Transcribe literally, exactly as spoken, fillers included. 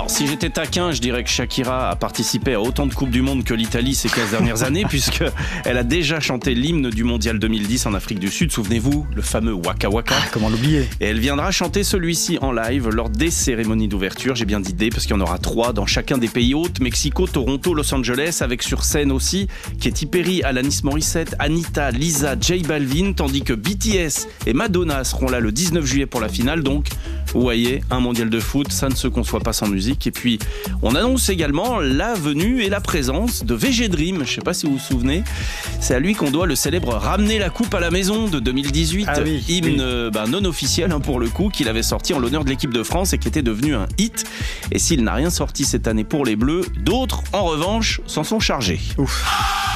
Alors, si j'étais taquin, je dirais que Shakira a participé à autant de Coupes du Monde que l'Italie ces quinze dernières années, puisqu'elle a déjà chanté l'hymne du Mondial deux mille dix en Afrique du Sud. Souvenez-vous, le fameux Waka Waka. Ah, comment l'oublier ? Et elle viendra chanter celui-ci en live lors des cérémonies d'ouverture. J'ai bien d'idées, parce qu'il y en aura trois dans chacun des pays hôtes, Mexico, Toronto, Los Angeles, avec sur scène aussi Katy Perry, Alanis Morissette, Anita, Lisa, J Balvin, tandis que B T S et Madonna seront là le dix-neuf juillet pour la finale. Donc, vous voyez, un mondial de foot, ça ne se conçoit pas sans musique. Et puis, on annonce également la venue et la présence de V G Dream. Je ne sais pas si vous vous souvenez. C'est à lui qu'on doit le célèbre Ramener la coupe à la maison de deux mille dix-huit. Ah oui, hymne oui. bah, non officiel hein, pour le coup, qu'il avait sorti en l'honneur de l'équipe de France et qui était devenu un hit. Et s'il n'a rien sorti cette année pour les Bleus, d'autres, en revanche, s'en sont chargés. Ouf.